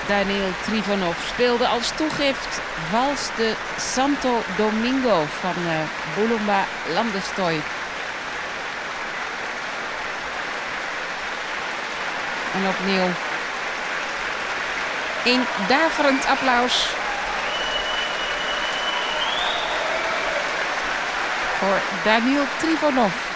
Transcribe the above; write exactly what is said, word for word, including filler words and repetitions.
Daniil Trifonov speelde als toegift Vals de Santo Domingo van uh, Bulumba Landestoy. En opnieuw een daverend applaus voor Daniil Trifonov.